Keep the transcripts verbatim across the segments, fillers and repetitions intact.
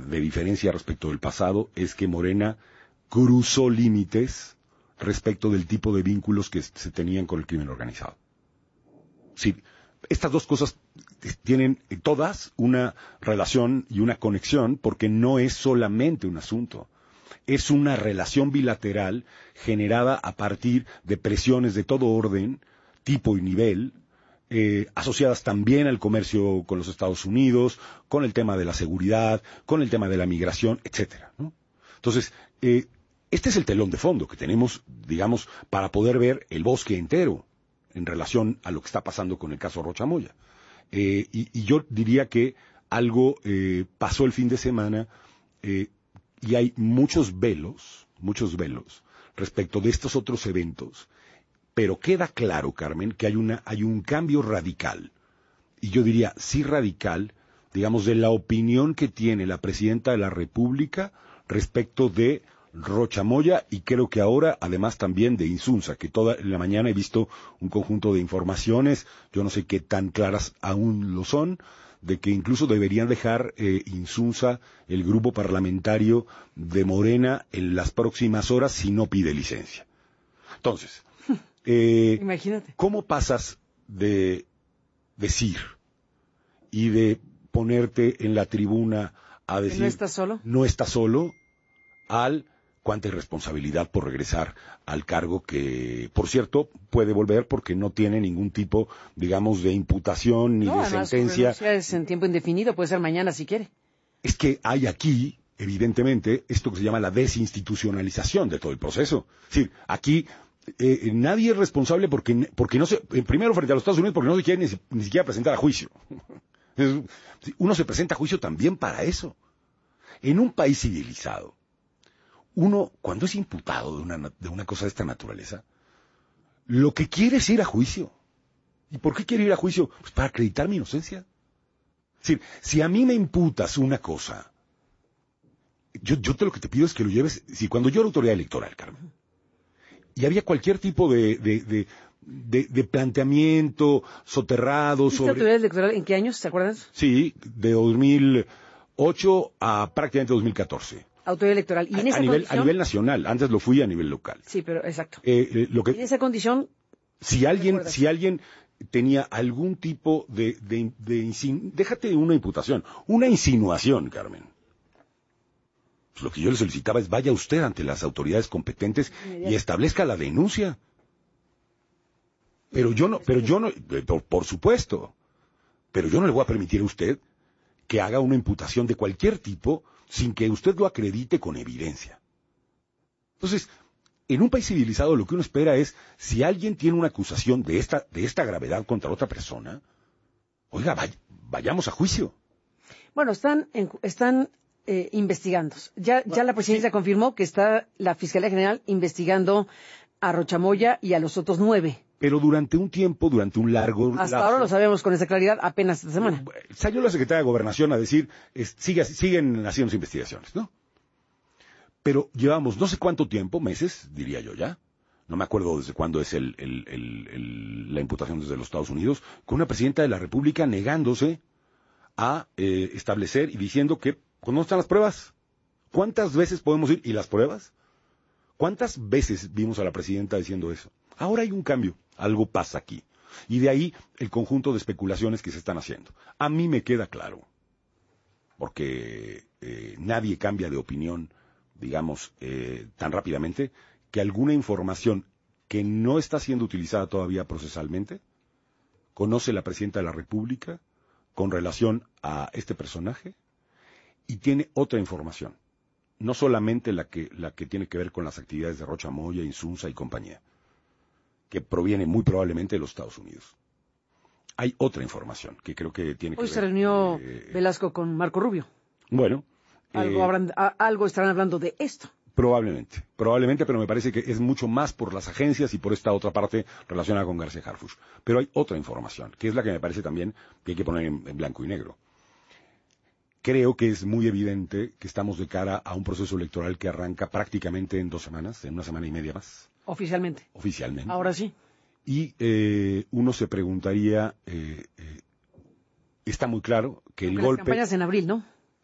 de diferencia respecto del pasado es que Morena cruzó límites respecto del tipo de vínculos que se tenían con el crimen organizado. Sí, estas dos cosas tienen todas una relación y una conexión porque no es solamente un asunto. Es una relación bilateral generada a partir de presiones de todo orden, tipo y nivel, eh, asociadas también al comercio con los Estados Unidos, con el tema de la seguridad, con el tema de la migración, etcétera, ¿no? Entonces, eh, este es el telón de fondo que tenemos, digamos, para poder ver el bosque entero en relación a lo que está pasando con el caso Rocha Moya. Eh, y, y yo diría que algo eh, pasó el fin de semana eh, y hay muchos velos, muchos velos respecto de estos otros eventos, pero queda claro, Carmen, que hay una, hay un cambio radical, y yo diría sí radical, digamos, de la opinión que tiene la Presidenta de la República respecto de Rocha Moya, y creo que ahora, además también de Insunza, que toda la mañana he visto un conjunto de informaciones, yo no sé qué tan claras aún lo son, de que incluso deberían dejar eh, Insunza el grupo parlamentario de Morena en las próximas horas si no pide licencia. Entonces, eh, imagínate. ¿Cómo pasas de decir y de ponerte en la tribuna a decir ¿No estás solo? No estás solo, al cuánta irresponsabilidad por regresar al cargo que, por cierto, puede volver porque no tiene ningún tipo, digamos, de imputación ni no, de además, sentencia. Su renuncia es en tiempo indefinido, puede ser mañana si quiere. Es que hay aquí, evidentemente, esto que se llama la desinstitucionalización de todo el proceso. Es decir, aquí eh, nadie es responsable porque, porque no se, primero frente a los Estados Unidos, porque no se quiere ni, ni siquiera presentar a juicio. Uno se presenta a juicio también para eso. En un país civilizado, uno, cuando es imputado de una, de una cosa de esta naturaleza, lo que quiere es ir a juicio. ¿Y por qué quiere ir a juicio? Pues para acreditar mi inocencia. Es decir, si a mí me imputas una cosa, yo, yo te lo que te pido es que lo lleves, si cuando yo era autoridad electoral, Carmen, y había cualquier tipo de, de, de, de, de planteamiento soterrado sobre... autoridad electoral en qué años, te acuerdas? Sí, de dos mil ocho a prácticamente dos mil catorce. Autoridad electoral. ¿Y en a, esa a, nivel, condición? a nivel nacional, antes lo fui a nivel local. Sí, pero exacto. Eh, eh, lo que, en esa condición... Si alguien, si alguien tenía algún tipo de, de, de, de insin, déjate una imputación, una insinuación, Carmen. Pues lo que yo le solicitaba es vaya usted ante las autoridades competentes y establezca la denuncia. Pero yo no, pero yo no, por, por supuesto, pero yo no le voy a permitir a usted que haga una imputación de cualquier tipo sin que usted lo acredite con evidencia. Entonces, en un país civilizado lo que uno espera es, si alguien tiene una acusación de esta, de esta gravedad contra otra persona, oiga, vay, vayamos a juicio. Bueno, están, en, están eh, investigando. Ya, ya la presidencia sí. confirmó que está la Fiscalía General investigando a Rocha Moya y a los otros nueve. Pero durante un tiempo, durante un largo... Hasta lapso, ahora lo sabemos con esa claridad, apenas esta semana. Salió la Secretaría de Gobernación a decir, es, sigue, siguen haciendo investigaciones, ¿no? Pero llevamos no sé cuánto tiempo, meses, diría yo ya, no me acuerdo desde cuándo es el, el, el, el, la imputación desde los Estados Unidos, con una presidenta de la República negándose a eh, establecer y diciendo que, ¿cuándo están las pruebas? ¿Cuántas veces podemos ir? ¿Y las pruebas? ¿Cuántas veces vimos a la presidenta diciendo eso? Ahora hay un cambio, algo pasa aquí. Y de ahí el conjunto de especulaciones que se están haciendo. A mí me queda claro, porque eh, nadie cambia de opinión, digamos, eh, tan rápidamente, que alguna información que no está siendo utilizada todavía procesalmente, conoce la Presidenta de la República con relación a este personaje y tiene otra información, no solamente la que, la que tiene que ver con las actividades de Rocha Moya, Insunza y compañía, que proviene muy probablemente de los Estados Unidos. Hay otra información que creo que tiene que Hoy ver... Hoy se reunió eh, Velasco con Marco Rubio. Bueno... Algo, eh, habrán, a, algo estarán hablando de esto. Probablemente, probablemente, pero me parece que es mucho más por las agencias y por esta otra parte relacionada con García Harfuch. Pero hay otra información, que es la que me parece también que hay que poner en, en blanco y negro. Creo que es muy evidente que estamos de cara a un proceso electoral que arranca prácticamente en dos semanas, en una semana y media más. Oficialmente. Oficialmente. Ahora sí. Y eh, uno se preguntaría, eh, eh, está muy claro que Porque el golpe... las campañas en abril, ¿no?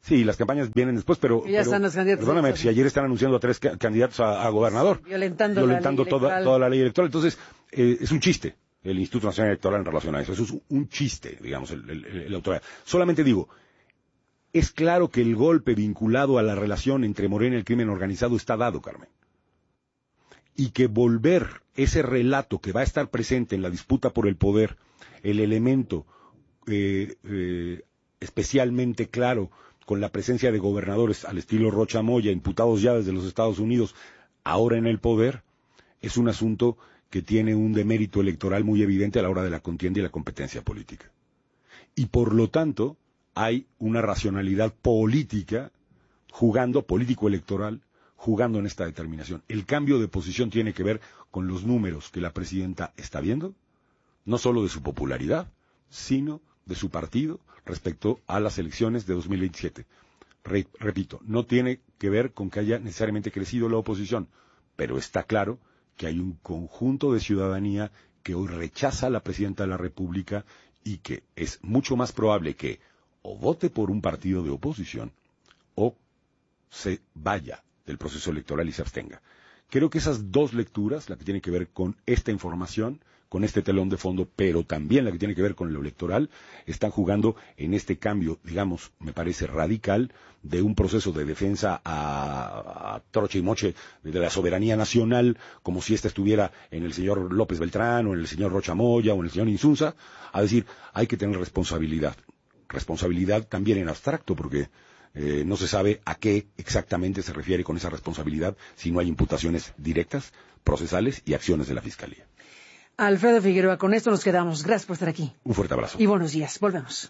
Sí, las campañas vienen después, pero, ya están pero los candidatos. Perdóname, si ayer están anunciando a tres ca candidatos a, a gobernador, violentando, violentando la toda, toda la ley electoral. Entonces, eh, es un chiste el Instituto Nacional Electoral en relación a eso. Eso es un chiste, digamos, el, el, el, el autoridad. Solamente digo, es claro que el golpe vinculado a la relación entre Morena y el crimen organizado está dado, Carmen. Y que volver ese relato que va a estar presente en la disputa por el poder, el elemento eh, eh, especialmente claro, con la presencia de gobernadores al estilo Rocha Moya, imputados ya desde los Estados Unidos, ahora en el poder, es un asunto que tiene un demérito electoral muy evidente a la hora de la contienda y la competencia política. Y por lo tanto, hay una racionalidad política, jugando, político-electoral, jugando en esta determinación. El cambio de posición tiene que ver con los números que la presidenta está viendo, no solo de su popularidad, sino de su partido respecto a las elecciones de dos mil veintisiete. Re repito, no tiene que ver con que haya necesariamente crecido la oposición, pero está claro que hay un conjunto de ciudadanía que hoy rechaza a la presidenta de la República y que es mucho más probable que o vote por un partido de oposición o se vaya del proceso electoral y se abstenga. Creo que esas dos lecturas, la que tiene que ver con esta información, con este telón de fondo, pero también la que tiene que ver con lo electoral, están jugando en este cambio, digamos, me parece radical, de un proceso de defensa a, a troche y moche de la soberanía nacional, como si ésta estuviera en el señor López Beltrán, o en el señor Rocha Moya, o en el señor Insunza, a decir, hay que tener responsabilidad. Responsabilidad también en abstracto, porque eh, no se sabe a qué exactamente se refiere con esa responsabilidad si no hay imputaciones directas, procesales y acciones de la Fiscalía. Alfredo Figueroa, con esto nos quedamos. Gracias por estar aquí. Un fuerte abrazo. Y buenos días. Volvemos.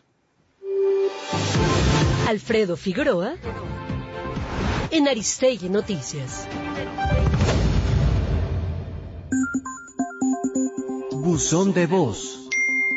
Alfredo Figueroa en Aristegui Noticias. Buzón de voz.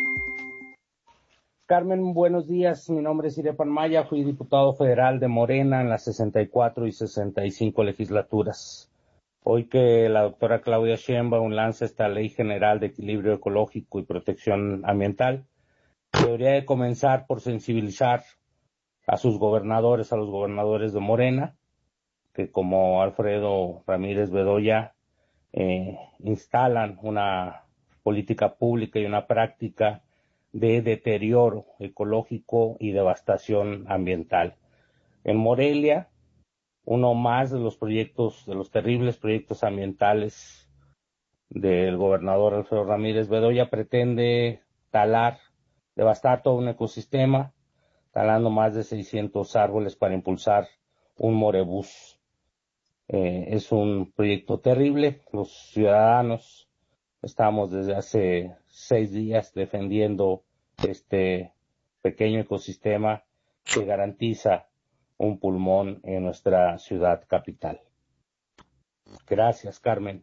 Carmen, buenos días. Mi nombre es Irepan Maya. Fui diputado federal de Morena en las sesenta y cuatro y sesenta y cinco legislaturas. Hoy que la doctora Claudia Sheinbaum lanza esta Ley General de Equilibrio Ecológico y Protección Ambiental, debería de comenzar por sensibilizar a sus gobernadores, a los gobernadores de Morena, que como Alfredo Ramírez Bedoya eh, instalan una política pública y una práctica de deterioro ecológico y devastación ambiental. En Morelia, uno más de los proyectos, de los terribles proyectos ambientales del gobernador Alfredo Ramírez Bedoya, pretende talar, devastar todo un ecosistema, talando más de seiscientos árboles para impulsar un morebús. Eh, es un proyecto terrible. Los ciudadanos estamos desde hace seis días defendiendo este pequeño ecosistema que garantiza un pulmón en nuestra ciudad capital. Gracias, Carmen.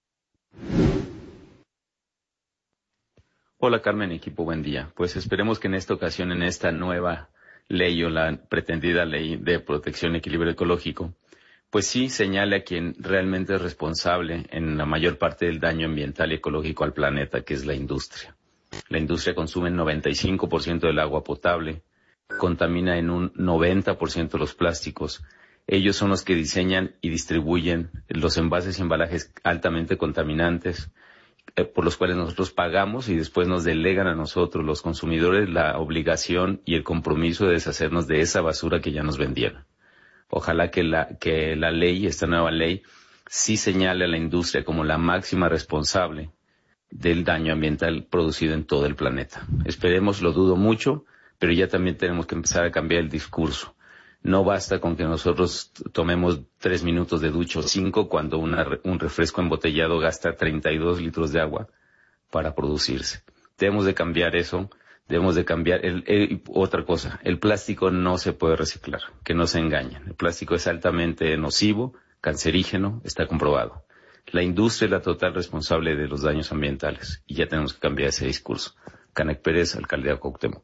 Hola, Carmen, equipo, buen día. Pues esperemos que en esta ocasión, en esta nueva ley o la pretendida ley de protección y equilibrio ecológico, pues sí señale a quien realmente es responsable en la mayor parte del daño ambiental y ecológico al planeta, que es la industria. La industria consume el noventa y cinco por ciento del agua potable, contamina en un noventa por ciento los plásticos. Ellos son los que diseñan y distribuyen los envases y embalajes altamente contaminantes, eh, por los cuales nosotros pagamos y después nos delegan a nosotros, los consumidores, la obligación y el compromiso de deshacernos de esa basura que ya nos vendieron. Ojalá que la, que la ley, esta nueva ley, sí señale a la industria como la máxima responsable del daño ambiental producido en todo el planeta. Esperemos, lo dudo mucho, pero ya también tenemos que empezar a cambiar el discurso. No basta con que nosotros tomemos tres minutos de ducha o cinco cuando una, un refresco embotellado gasta treinta y dos litros de agua para producirse. Debemos de cambiar eso, debemos de cambiar el, el, otra cosa, el plástico no se puede reciclar, que no se engañen. El plástico es altamente nocivo, cancerígeno, está comprobado. La industria es la total responsable de los daños ambientales y ya tenemos que cambiar ese discurso. Canek Pérez, alcalde de Cuauhtémoc.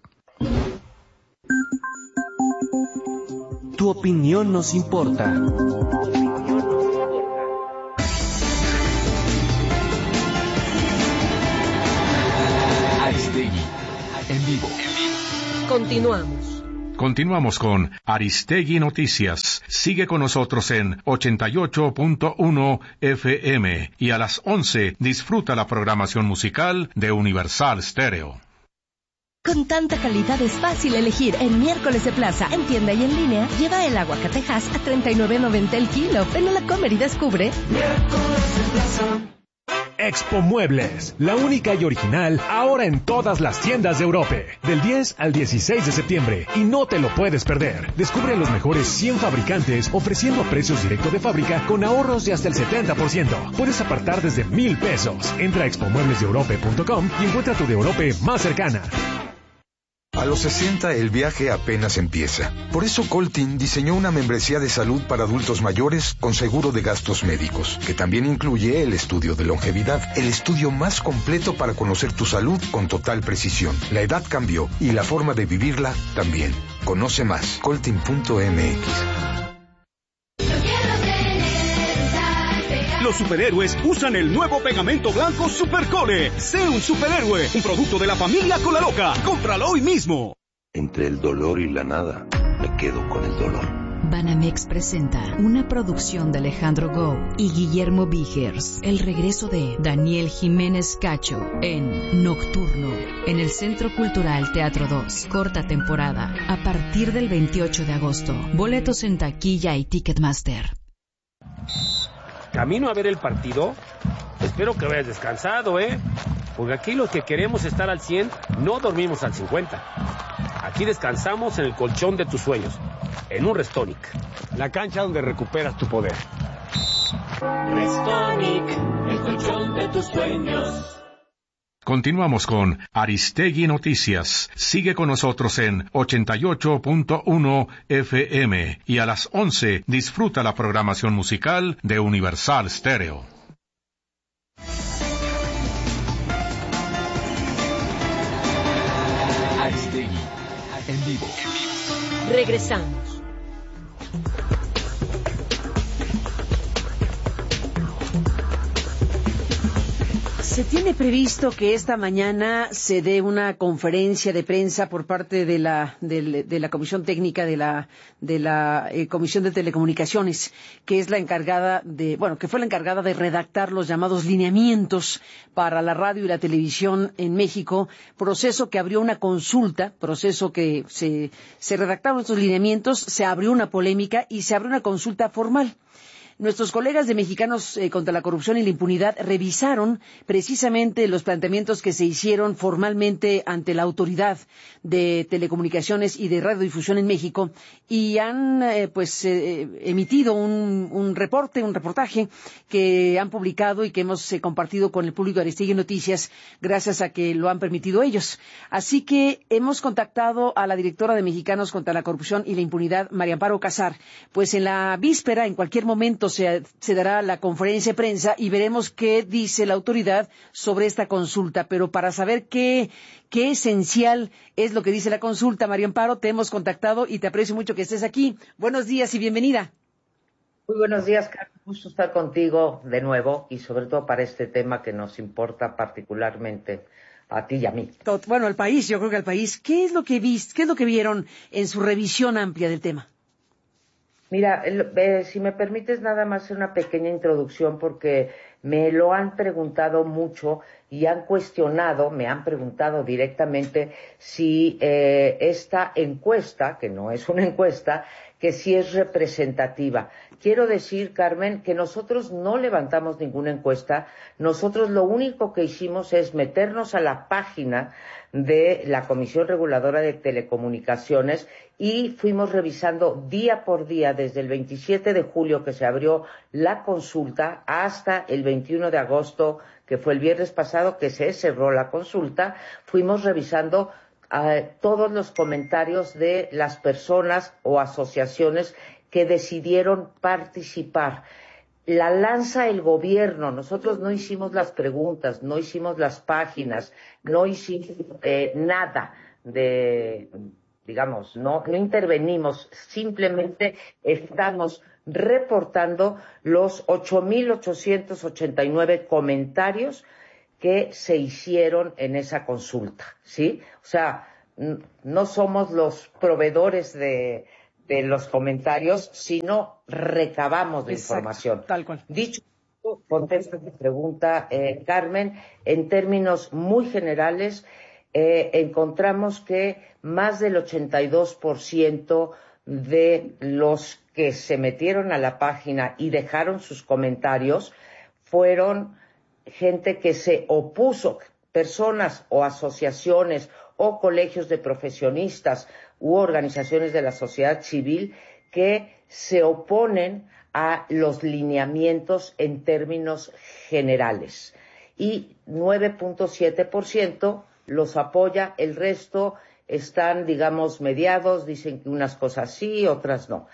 Tu opinión nos importa. Aristegui, en vivo. Continuamos. Continuamos con Aristegui Noticias. Sigue con nosotros en ochenta y ocho punto uno F M y a las once disfruta la programación musical de Universal Stereo. Con tanta calidad es fácil elegir. En Miércoles de Plaza, en tienda y en línea, lleva el aguacatejas a treinta y nueve noventa el kilo. Ven a la Comer y descubre. Miércoles de Plaza. Expo Muebles, la única y original, ahora en todas las tiendas de Europa, del diez al dieciséis de septiembre, y no te lo puedes perder. Descubre los mejores cien fabricantes ofreciendo precios directo de fábrica con ahorros de hasta el setenta por ciento. Puedes apartar desde mil pesos. Entra a expo muebles de europa punto com y encuentra tu de Europa más cercana. A los sesenta el viaje apenas empieza. Por eso Coltin diseñó una membresía de salud para adultos mayores con seguro de gastos médicos, que también incluye el estudio de longevidad, el estudio más completo para conocer tu salud con total precisión. La edad cambió y la forma de vivirla también. Conoce más, coltin punto m x. Los superhéroes usan el nuevo pegamento blanco Supercole. Sé un superhéroe, un producto de la familia Cola Loca. Cómpralo hoy mismo. Entre el dolor y la nada, me quedo con el dolor. Banamex presenta una producción de Alejandro Gou y Guillermo Vigers. El regreso de Daniel Jiménez Cacho en Nocturno, en el Centro Cultural Teatro dos. Corta temporada, a partir del veintiocho de agosto. Boletos en taquilla y Ticketmaster. Camino a ver el partido. Espero que hayas descansado, ¿eh? Porque aquí los que queremos estar al cien, no dormimos al cincuenta. Aquí descansamos en el colchón de tus sueños, en un Restonic. La cancha donde recuperas tu poder. Restonic, el colchón de tus sueños. Continuamos con Aristegui Noticias. Sigue con nosotros en ochenta y ocho punto uno F M y a las once disfruta la programación musical de Universal Stereo. Aristegui, en vivo. Regresamos. Se tiene previsto que esta mañana se dé una conferencia de prensa por parte de la de, de la Comisión Técnica de la de la eh, Comisión de Telecomunicaciones, que es la encargada de, bueno, que fue la encargada de redactar los llamados lineamientos para la radio y la televisión en México, proceso que abrió una consulta, proceso que se se redactaron estos lineamientos, se abrió una polémica y se abrió una consulta formal. Nuestros colegas de Mexicanos eh, contra la Corrupción y la Impunidad revisaron precisamente los planteamientos que se hicieron formalmente ante la Autoridad de Telecomunicaciones y de Radiodifusión en México y han eh, pues eh, emitido un, un reporte, un reportaje que han publicado y que hemos eh, compartido con el público de Aristegui Noticias gracias a que lo han permitido ellos. Así que hemos contactado a la directora de Mexicanos contra la Corrupción y la Impunidad, María Amparo Casar, pues en la víspera, en cualquier momento, Se, se dará la conferencia de prensa y veremos qué dice la autoridad sobre esta consulta. Pero para saber qué, qué esencial es lo que dice la consulta, María Amparo, te hemos contactado y te aprecio mucho que estés aquí. Buenos días y bienvenida. Muy buenos días, Carlos. Gusto estar contigo de nuevo y sobre todo para este tema que nos importa particularmente a ti y a mí. Bueno, al país, yo creo que al país. ¿Qué es lo que viste, qué es lo que vieron en su revisión amplia del tema? Mira, eh, si me permites nada más una pequeña introducción porque me lo han preguntado mucho y han cuestionado, me han preguntado directamente si eh, esta encuesta, que no es una encuesta, que sí es representativa. Quiero decir, Carmen, que nosotros no levantamos ninguna encuesta, nosotros lo único que hicimos es meternos a la página de la Comisión Reguladora de Telecomunicaciones y fuimos revisando día por día desde el veintisiete de julio que se abrió la consulta hasta el veintiuno de agosto, que fue el viernes pasado que se cerró la consulta, fuimos revisando uh, todos los comentarios de las personas o asociaciones que decidieron participar. La lanza el gobierno, nosotros no hicimos las preguntas, no hicimos las páginas, no hicimos eh, nada de, digamos, no, no intervenimos, simplemente estamos reportando los ocho mil ochocientos ochenta y nueve comentarios que se hicieron en esa consulta, ¿sí? O sea, no somos los proveedores de, de los comentarios, sino recabamos la Exacto, información. Tal cual. Dicho esto, contesto tu pregunta, eh, Carmen, en términos muy generales, eh, encontramos que más del ochenta y dos por ciento de los que se metieron a la página y dejaron sus comentarios fueron gente que se opuso, personas o asociaciones o colegios de profesionistas u organizaciones de la sociedad civil que se oponen a los lineamientos en términos generales. Y nueve punto siete por ciento los apoya, el resto están, digamos, mediados, dicen que unas cosas sí, otras no.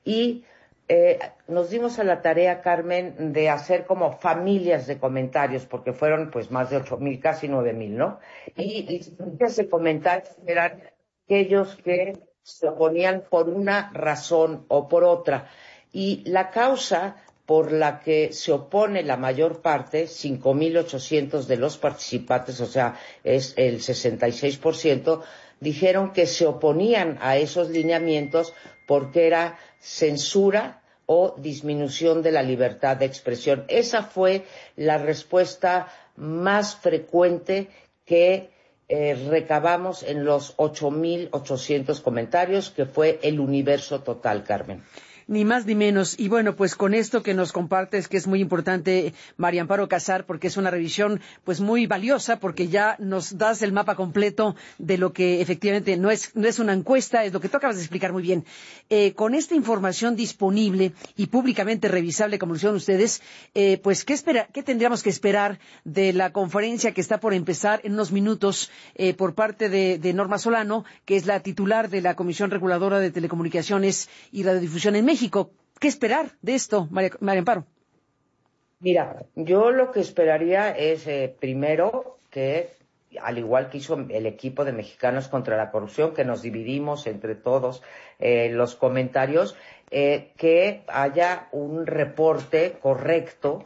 Y eh, nos dimos a la tarea, Carmen, de hacer como familias de comentarios, porque fueron pues más de ocho mil, casi nueve mil, ¿no? Y las de comentarios eran aquellos que se oponían por una razón o por otra. Y la causa por la que se opone la mayor parte, cinco mil ochocientos de los participantes, o sea, es el sesenta y seis por ciento, dijeron que se oponían a esos lineamientos porque era censura o disminución de la libertad de expresión. Esa fue la respuesta más frecuente que eh, recabamos en los ocho mil ochocientos comentarios, que fue el universo total, Carmen. Ni más ni menos. Y bueno, pues con esto que nos compartes, que es muy importante, María Amparo Casar, porque es una revisión pues muy valiosa, porque ya nos das el mapa completo de lo que efectivamente no es no es una encuesta, es lo que tú acabas de explicar muy bien. Eh, con esta información disponible y públicamente revisable, como lo hicieron ustedes, eh, pues ¿qué, espera, ¿qué tendríamos que esperar de la conferencia que está por empezar en unos minutos eh, por parte de, de Norma Solano, que es la titular de la Comisión Reguladora de Telecomunicaciones y Radiodifusión en México? México. ¿Qué esperar de esto, María, María Amparo? Mira, yo lo que esperaría es, eh, primero, que, al igual que hizo el equipo de Mexicanos contra la Corrupción, que nos dividimos entre todos eh, los comentarios, eh, que haya un reporte correcto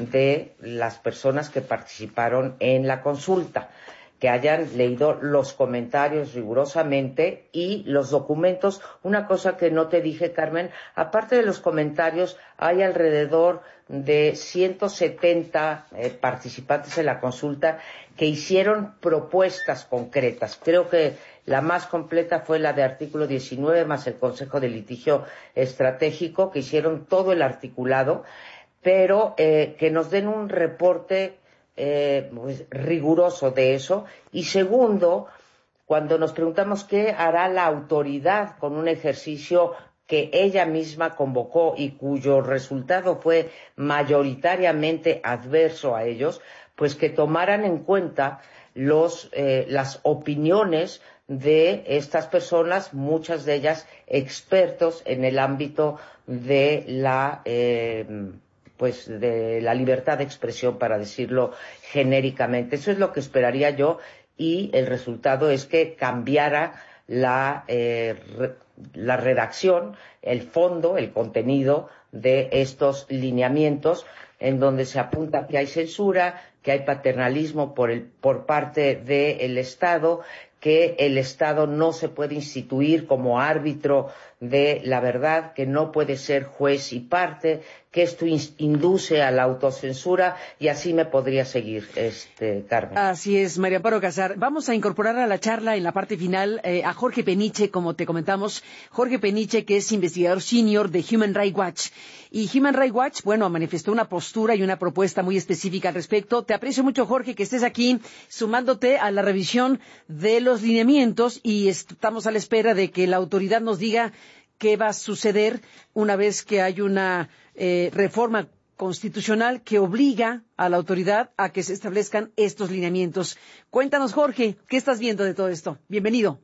de las personas que participaron en la consulta, que hayan leído los comentarios rigurosamente y los documentos. Una cosa que no te dije, Carmen, aparte de los comentarios, hay alrededor de ciento setenta eh, participantes en la consulta que hicieron propuestas concretas. Creo que la más completa fue la de artículo diecinueve, más el Consejo de Litigio Estratégico, que hicieron todo el articulado, pero eh, que nos den un reporte Eh, pues, riguroso de eso. Y segundo, cuando nos preguntamos qué hará la autoridad con un ejercicio que ella misma convocó y cuyo resultado fue mayoritariamente adverso a ellos, pues que tomaran en cuenta los, eh, las opiniones de estas personas, muchas de ellas expertos en el ámbito de la eh, pues de la libertad de expresión, para decirlo genéricamente. Eso es lo que esperaría yo, y el resultado es que cambiara la, eh, re, la redacción, el fondo, el contenido de estos lineamientos, en donde se apunta que hay censura, que hay paternalismo por, el, por parte del Estado, que el Estado no se puede instituir como árbitro de la verdad, que no puede ser juez y parte, que esto induce a la autocensura, y así me podría seguir, este, Carmen. Así es, María Amparo Casar. Vamos a incorporar a la charla en la parte final eh, a Jorge Peniche, como te comentamos. Jorge Peniche, que es investigador senior de Human Rights Watch. Y Human Rights Watch, bueno, manifestó una postura y una propuesta muy específica al respecto. Te aprecio mucho, Jorge, que estés aquí sumándote a la revisión de los lineamientos, y estamos a la espera de que la autoridad nos diga qué va a suceder una vez que hay una eh, reforma constitucional que obliga a la autoridad a que se establezcan estos lineamientos. Cuéntanos, Jorge, ¿qué estás viendo de todo esto? Bienvenido.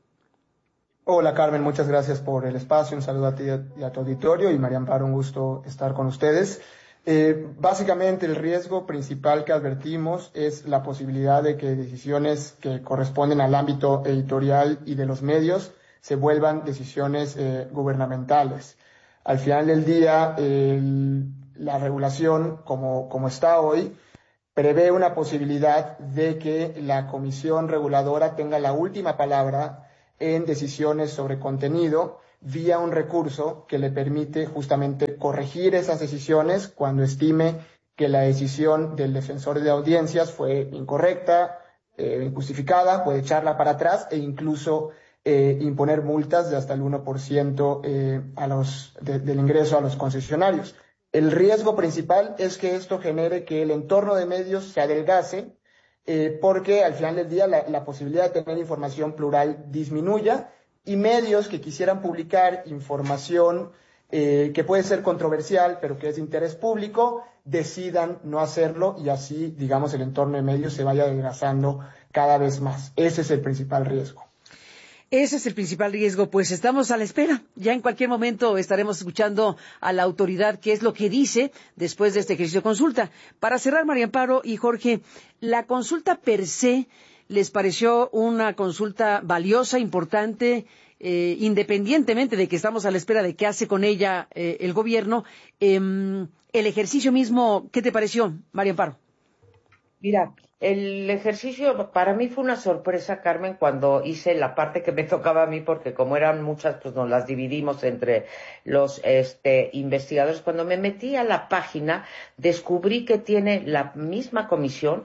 Hola, Carmen, muchas gracias por el espacio. Un saludo a ti y a tu auditorio. Y María Amparo, un gusto estar con ustedes. Eh, básicamente, el riesgo principal que advertimos es la posibilidad de que decisiones que corresponden al ámbito editorial y de los medios se vuelvan decisiones eh, gubernamentales. Al final del día, el, la regulación, como, como está hoy, prevé una posibilidad de que la comisión reguladora tenga la última palabra en decisiones sobre contenido vía un recurso que le permite justamente corregir esas decisiones cuando estime que la decisión del defensor de audiencias fue incorrecta, eh, injustificada, puede echarla para atrás e incluso eh, imponer multas de hasta el uno por ciento eh, a los, de, del ingreso a los concesionarios. El riesgo principal es que esto genere que el entorno de medios se adelgace, eh, porque al final del día la, la posibilidad de tener información plural disminuya y medios que quisieran publicar información eh, que puede ser controversial, pero que es de interés público, decidan no hacerlo y así, digamos, el entorno de medios se vaya adelgazando cada vez más. Ese es el principal riesgo. Ese es el principal riesgo, pues estamos a la espera. Ya en cualquier momento estaremos escuchando a la autoridad qué es lo que dice después de este ejercicio de consulta. Para cerrar, María Amparo y Jorge, la consulta per se, ¿les pareció una consulta valiosa, importante, eh, independientemente de que estamos a la espera de qué hace con ella eh, el gobierno? Eh, el ejercicio mismo, ¿qué te pareció, María Amparo? Mira, el ejercicio para mí fue una sorpresa, Carmen, cuando hice la parte que me tocaba a mí, porque como eran muchas, pues nos las dividimos entre los este, investigadores. Cuando me metí a la página, descubrí que tiene la misma comisión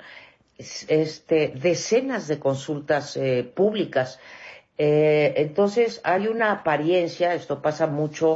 este, decenas de consultas eh, públicas. Eh, entonces, hay una apariencia, esto pasa mucho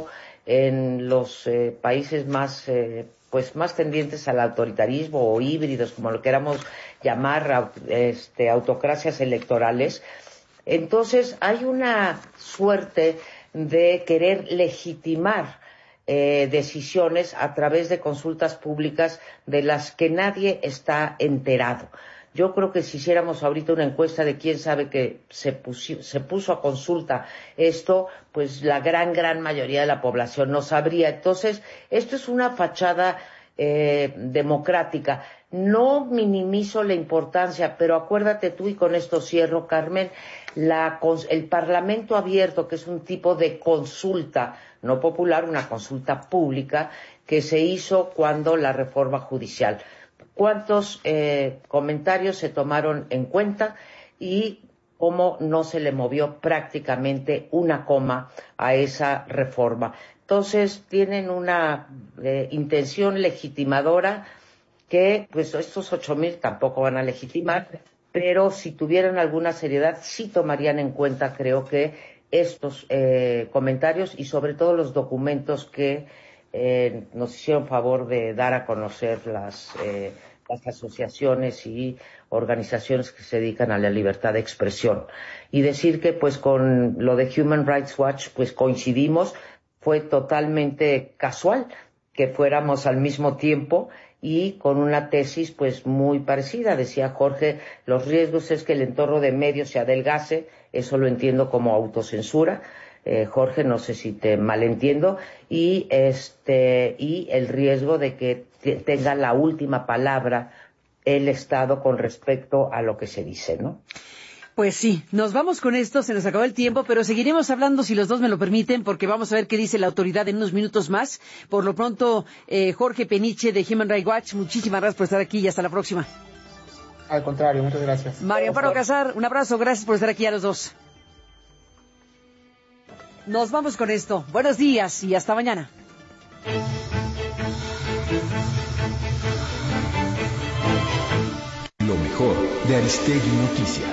en los eh, países más... Eh, pues más tendientes al autoritarismo o híbridos, como lo queramos llamar, este, autocracias electorales. Entonces hay una suerte de querer legitimar eh, decisiones a través de consultas públicas de las que nadie está enterado. Yo creo que si hiciéramos ahorita una encuesta de quién sabe que se puso, se puso a consulta esto, pues la gran, gran mayoría de la población no sabría. Entonces, esto es una fachada eh, democrática. No minimizo la importancia, pero acuérdate tú, y con esto cierro, Carmen, la, el Parlamento abierto, que es un tipo de consulta, no popular, una consulta pública, que se hizo cuando la reforma judicial. ¿Cuántos eh, comentarios se tomaron en cuenta y cómo no se le movió prácticamente una coma a esa reforma? Entonces, tienen una eh, intención legitimadora que, pues, estos ocho mil tampoco van a legitimar, pero si tuvieran alguna seriedad, sí tomarían en cuenta, creo que, estos eh, comentarios y sobre todo los documentos que eh, nos hicieron favor de dar a conocer las... Eh, las asociaciones y organizaciones que se dedican a la libertad de expresión. Y decir que, pues, con lo de Human Rights Watch, pues, coincidimos, fue totalmente casual que fuéramos al mismo tiempo y con una tesis, pues, muy parecida. Decía Jorge, los riesgos es que el entorno de medios se adelgace, eso lo entiendo como autocensura. Eh, Jorge, no sé si te malentiendo, y este y el riesgo de que te, tenga la última palabra el Estado con respecto a lo que se dice, ¿no? Pues sí, nos vamos con esto, se nos acabó el tiempo, pero seguiremos hablando si los dos me lo permiten, porque vamos a ver qué dice la autoridad en unos minutos más. Por lo pronto, eh, Jorge Peniche de Human Rights Watch, muchísimas gracias por estar aquí y hasta la próxima. Al contrario, muchas gracias. María Amparo Casar, un abrazo, gracias por estar aquí a los dos. Nos vamos con esto. Buenos días y hasta mañana. Lo mejor de Aristegui Noticias.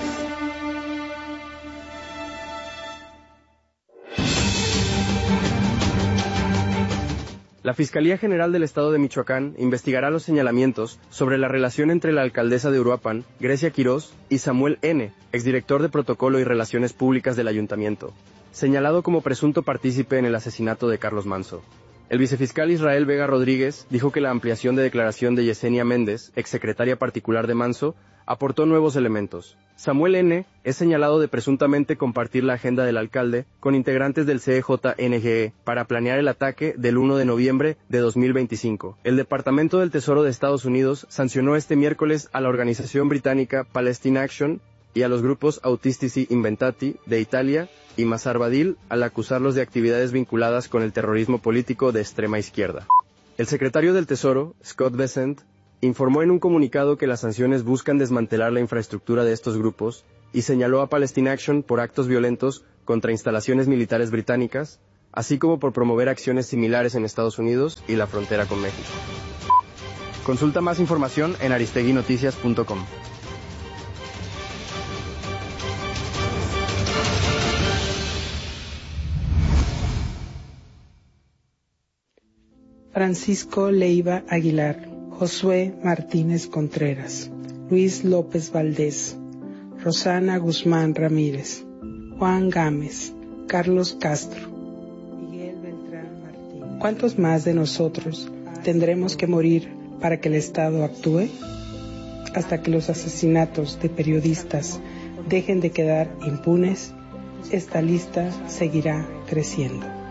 La Fiscalía General del Estado de Michoacán investigará los señalamientos sobre la relación entre la alcaldesa de Uruapan, Grecia Quirós, y Samuel N., exdirector de Protocolo y Relaciones Públicas del Ayuntamiento, señalado como presunto partícipe en el asesinato de Carlos Manso. El vicefiscal Israel Vega Rodríguez dijo que la ampliación de declaración de Yesenia Méndez, exsecretaria particular de Manso, aportó nuevos elementos. Samuel N. es señalado de presuntamente compartir la agenda del alcalde con integrantes del C E J N G E para planear el ataque del uno de noviembre de dos mil veinticinco. El Departamento del Tesoro de Estados Unidos sancionó este miércoles a la organización británica Palestine Action y a los grupos Autistici Inventati de Italia y Mazar Badil al acusarlos de actividades vinculadas con el terrorismo político de extrema izquierda. El secretario del Tesoro, Scott Bessent, informó en un comunicado que las sanciones buscan desmantelar la infraestructura de estos grupos y señaló a Palestine Action por actos violentos contra instalaciones militares británicas, así como por promover acciones similares en Estados Unidos y la frontera con México. Consulta más información en aristeguinoticias punto com. Francisco Leiva Aguilar, Josué Martínez Contreras, Luis López Valdés, Rosana Guzmán Ramírez, Juan Gámez, Carlos Castro, Miguel Beltrán Martínez. ¿Cuántos más de nosotros tendremos que morir para que el Estado actúe? Hasta que los asesinatos de periodistas dejen de quedar impunes, esta lista seguirá creciendo.